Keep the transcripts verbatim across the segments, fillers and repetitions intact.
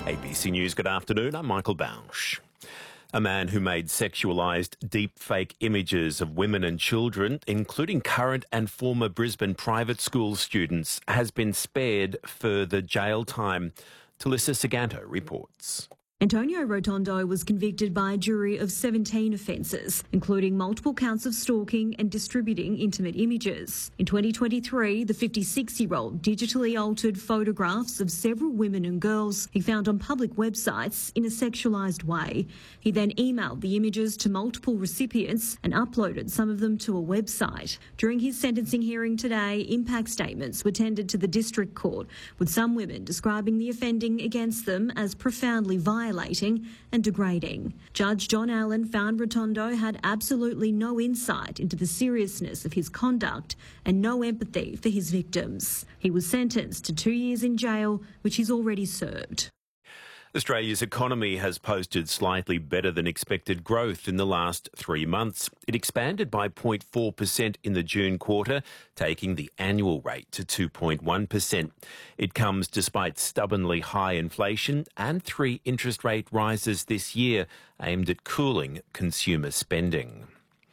A B C News, good afternoon. I'm Michael Bausch. A man who made sexualised deepfake images of women and children, including current and former Brisbane private school students, has been spared further jail time. Talissa Saganto reports. Antonio Rotondo was convicted by a jury of seventeen offences, including multiple counts of stalking and distributing intimate images. In twenty twenty-three, the fifty-six-year-old digitally altered photographs of several women and girls he found on public websites in a sexualised way. He then emailed the images to multiple recipients and uploaded some of them to a website. During his sentencing hearing today, impact statements were tendered to the District Court, with some women describing the offending against them as profoundly violent. Violating and degrading. Judge John Allen found Rotondo had absolutely no insight into the seriousness of his conduct and no empathy for his victims. He was sentenced to two years in jail, which he's already served. Australia's economy has posted slightly better than expected growth in the last three months. It expanded by zero point four percent in the June quarter, taking the annual rate to two point one percent. It comes despite stubbornly high inflation and three interest rate rises this year aimed at cooling consumer spending.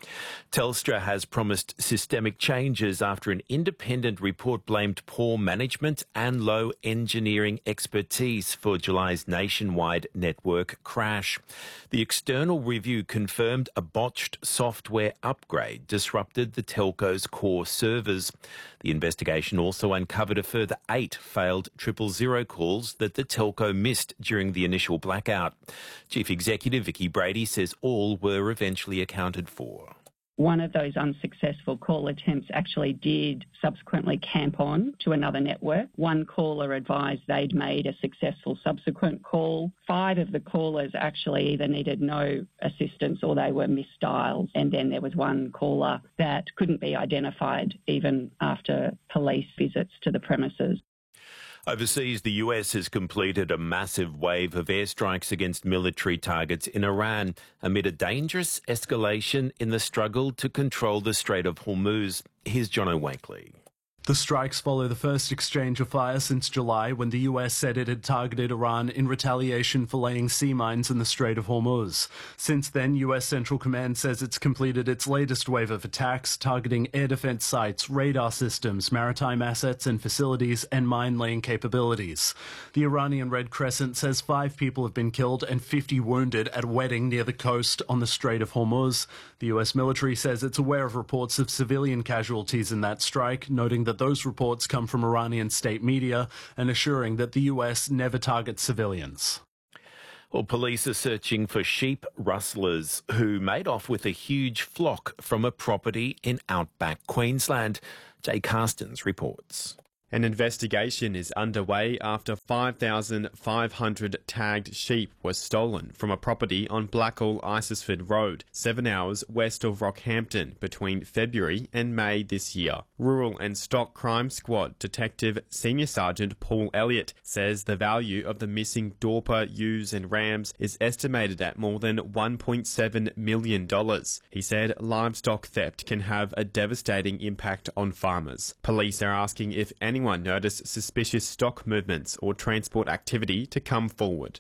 Telstra has promised systemic changes after an independent report blamed poor management and low engineering expertise for July's nationwide network crash. The external review confirmed a botched software upgrade disrupted the telco's core servers. The investigation also uncovered a further eight failed triple zero calls that the telco missed during the initial blackout. Chief Executive Vicki Brady says all were eventually accounted for. One of those unsuccessful call attempts actually did subsequently camp on to another network. One caller advised they'd made a successful subsequent call. Five of the callers actually either needed no assistance or they were misdialed. And then there was one caller that couldn't be identified even after police visits to the premises. Overseas, the U S has completed a massive wave of airstrikes against military targets in Iran amid a dangerous escalation in the struggle to control the Strait of Hormuz. Here's Jono Wakely. The strikes follow the first exchange of fire since July, when the U S said it had targeted Iran in retaliation for laying sea mines in the Strait of Hormuz. Since then, U S Central Command says it's completed its latest wave of attacks, targeting air defense sites, radar systems, maritime assets and facilities, and mine-laying capabilities. The Iranian Red Crescent says five people have been killed and fifty wounded at a wedding near the coast on the Strait of Hormuz. The U S military says it's aware of reports of civilian casualties in that strike, noting that those reports come from Iranian state media and assuring that the U S never targets civilians. Well, police are searching for sheep rustlers who made off with a huge flock from a property in outback Queensland. Jay Carstens reports. An investigation is underway after five thousand five hundred tagged sheep were stolen from a property on Blackall Isisford Road, seven hours west of Rockhampton, between February and May this year. Rural and Stock Crime Squad Detective Senior Sergeant Paul Elliott says the value of the missing Dorper ewes and rams is estimated at more than one point seven million dollars. He said livestock theft can have a devastating impact on farmers. Police are asking if anyone noticed suspicious stock movements or transport activity to come forward.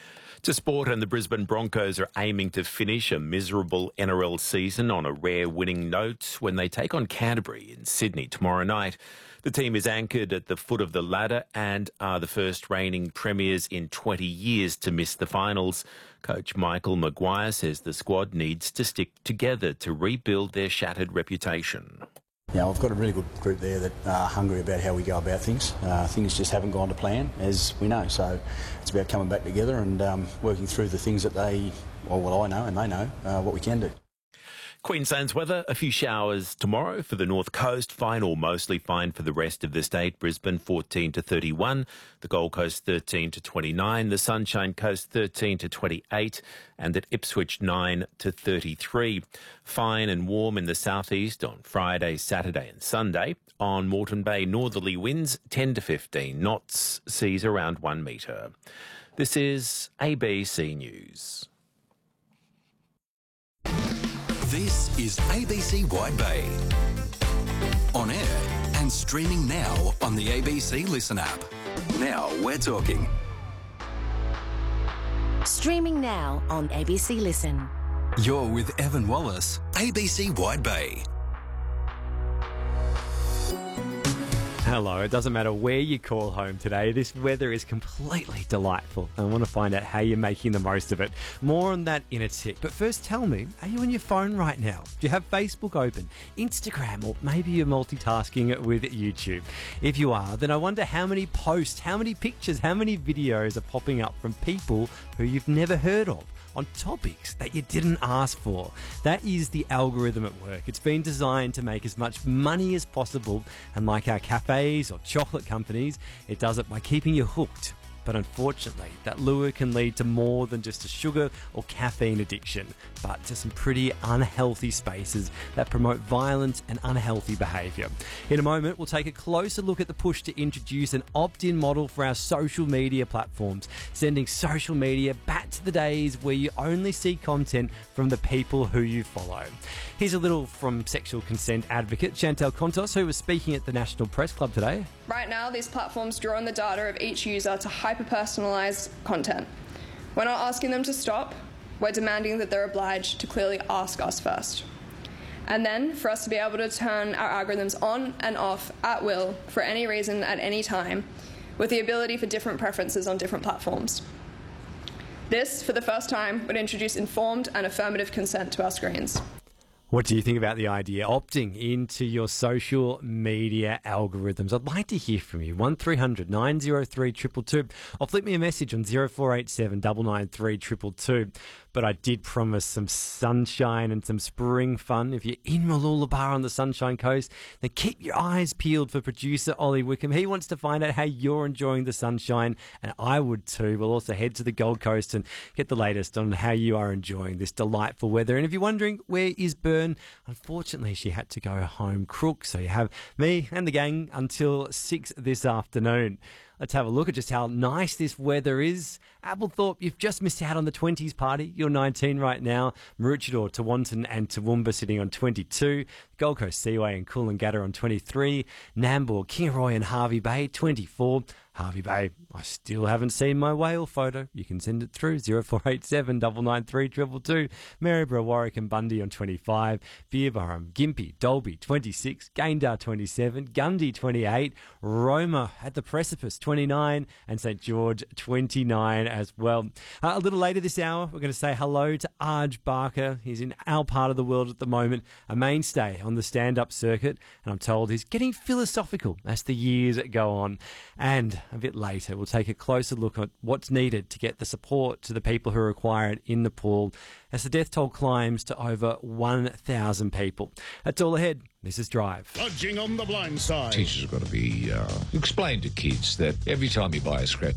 To sport, and the Brisbane Broncos are aiming to finish a miserable N R L season on a rare winning note when they take on Canterbury in Sydney tomorrow night. The team is anchored at the foot of the ladder and are the first reigning premiers in twenty years to miss the finals. Coach Michael Maguire says the squad needs to stick together to rebuild their shattered reputation. Yeah, I've got a really good group there that are hungry about how we go about things. Uh, things just haven't gone to plan, as we know. So it's about coming back together and um, working through the things that they, well, what I know and they know, uh, what we can do. Queensland's weather, a few showers tomorrow for the north coast, fine or mostly fine for the rest of the state. Brisbane fourteen to thirty-one, the Gold Coast thirteen to twenty-nine, the Sunshine Coast thirteen to twenty-eight, and at Ipswich nine to thirty-three. Fine and warm in the southeast on Friday, Saturday and Sunday. On Moreton Bay, northerly winds ten to fifteen knots, seas around one metre. This is A B C News. This is A B C Wide Bay. On air and streaming now on the A B C Listen app. Now we're talking. Streaming now on A B C Listen. You're with Evan Wallace, A B C Wide Bay. Hello, it doesn't matter where you call home today, this weather is completely delightful. I want to find out how you're making the most of it. More on that in a tick. But first tell me, are you on your phone right now? Do you have Facebook open, Instagram, or maybe you're multitasking with YouTube? If you are, then I wonder how many posts, how many pictures, how many videos are popping up from people who you've never heard of, on topics that you didn't ask for. That is the algorithm at work. It's been designed to make as much money as possible, and like our cafes or chocolate companies, it does it by keeping you hooked. But unfortunately, that lure can lead to more than just a sugar or caffeine addiction, but to some pretty unhealthy spaces that promote violent and unhealthy behaviour. In a moment, we'll take a closer look at the push to introduce an opt-in model for our social media platforms, sending social media back to the days where you only see content from the people who you follow. Here's a little from sexual consent advocate Chantal Contos, who was speaking at the National Press Club today. Right now, these platforms draw on the data of each user to hyper-personalised content. We're not asking them to stop, we're demanding that they're obliged to clearly ask us first. And then, for us to be able to turn our algorithms on and off at will for any reason at any time, with the ability for different preferences on different platforms. This, for the first time, would introduce informed and affirmative consent to our screens. What do you think about the idea opting into your social media algorithms? I'd like to hear from you. one three hundred nine oh three two two two or flip me a message on zero four eight seven nine nine three two two two. But I did promise some sunshine and some spring fun. If you're in Mooloolaba on the Sunshine Coast, then keep your eyes peeled for producer Ollie Wickham. He wants to find out how you're enjoying the sunshine, and I would too. We'll also head to the Gold Coast and get the latest on how you are enjoying this delightful weather. And if you're wondering, where is Bern? Unfortunately, she had to go home crook, so you have me and the gang until six this afternoon. Let's have a look at just how nice this weather is. Applethorpe, you've just missed out on the twenties party. You're nineteen right now. Maroochydore, Tewantin and Toowoomba sitting on twenty-two. Gold Coast Seaway and Coolangatta on twenty-three. Nambour, Kingaroy and Hervey Bay, twenty-four. Hervey Bay, I still haven't seen my whale photo. You can send it through zero four eight seven nine nine three two two two. Maryborough, Warwick and Bundy on twenty-five. Beerburrum, Gympie, Dolby twenty-six. Gayndah twenty-seven. Gundy twenty-eight. Roma at the Precipice twenty-nine. And St George twenty-nine as well. Uh, a little later this hour, we're going to say hello to Arj Barker. He's in our part of the world at the moment, a mainstay on the stand-up circuit. And I'm told he's getting philosophical as the years go on. And a bit later, we'll take a closer look at what's needed to get the support to the people who require it in Nepal as the death toll climbs to over one thousand people. That's all ahead. This is Drive. Judging on the blind side. Teachers have got to be uh, explain to kids that every time you buy a scratch